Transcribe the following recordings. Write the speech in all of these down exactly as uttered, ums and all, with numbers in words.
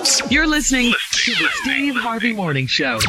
You're listening to the Steve Harvey Morning Show.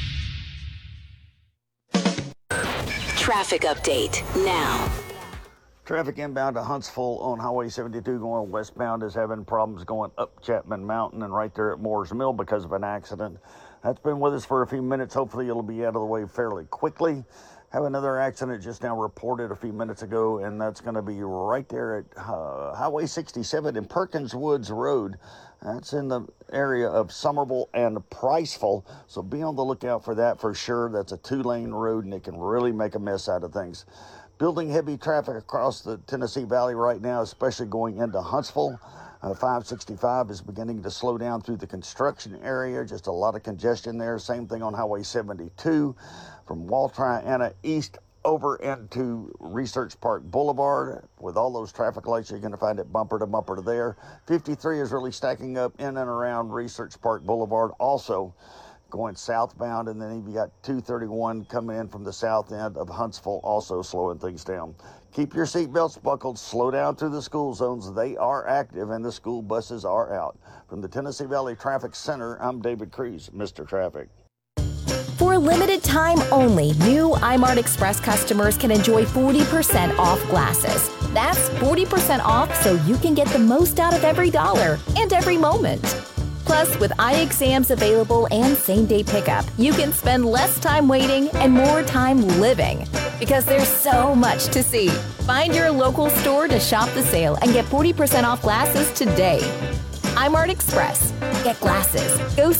Traffic update now. Traffic inbound to Huntsville on Highway seventy-two going westbound is having problems going up Chapman Mountain and right there at Moore's Mill because of an accident. That's been with us for a few minutes. Hopefully it'll be out of the way fairly quickly. Have another accident just now reported a few minutes ago, and that's going to be right there at uh, Highway sixty-seven and Perkins Woods Road. That's in the area of Somerville and Priceville, so be on the lookout for that for sure. That's a two-lane road, and it can really make a mess out of things. Building heavy traffic across the Tennessee Valley right now, especially going into Huntsville. Uh, five sixty-five is beginning to slow down through the construction area. Just a lot of congestion there. Same thing on Highway seventy-two from Wall Triana east over into Research Park Boulevard. With all those traffic lights, you're going to find it bumper to bumper to there. fifty-three is really stacking up in and around Research Park Boulevard. Also going southbound, and then you've got two thirty-one coming in from the south end of Huntsville, also slowing things down. Keep your seatbelts buckled, slow down through the school zones. They are active, and the school buses are out. From the Tennessee Valley Traffic Center, I'm David Cruz, Mister Traffic. For a limited time only, new iMart Express customers can enjoy forty percent off glasses. That's forty percent off so you can get the most out of every dollar and every moment. Plus, with eye exams available and same-day pickup, you can spend less time waiting and more time living. Because there's so much to see. Find your local store to shop the sale and get forty percent off glasses today. iMart Express. Get glasses. Go